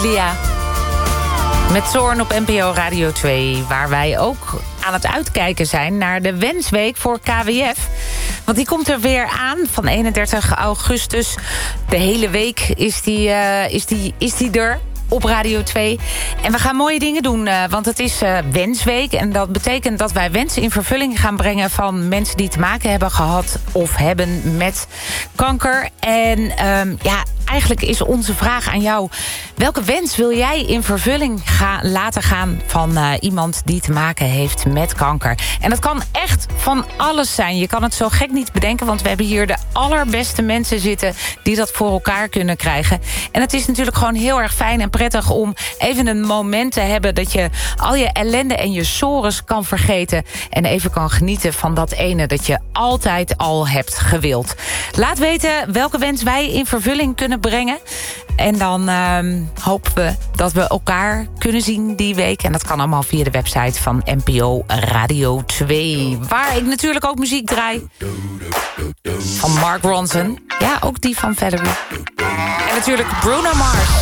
Olivia. Met Zorn op NPO Radio 2. Waar wij ook aan het uitkijken zijn naar de wensweek voor KWF. Want die komt er weer aan van 31 augustus. De hele week is die er op Radio 2. En we gaan mooie dingen doen, want het is Wensweek. En dat betekent dat wij wensen in vervulling gaan brengen van mensen die te maken hebben gehad of hebben met kanker. En eigenlijk is onze vraag aan jou: welke wens wil jij in vervulling laten gaan van iemand die te maken heeft met kanker? En dat kan echt van alles zijn. Je kan het zo gek niet bedenken, want we hebben hier de allerbeste mensen zitten die dat voor elkaar kunnen krijgen. En het is natuurlijk gewoon heel erg fijn en prettig om even een moment te hebben dat je al je ellende en je sores kan vergeten en even kan genieten van dat ene dat je altijd al hebt gewild. Laat weten welke wens wij in vervulling kunnen brengen. En dan hopen we dat we elkaar kunnen zien die week. En dat kan allemaal via de website van NPO Radio 2. Waar ik natuurlijk ook muziek draai. Van Mark Ronson. Ja, ook die van Valerie. En natuurlijk Bruno Mars.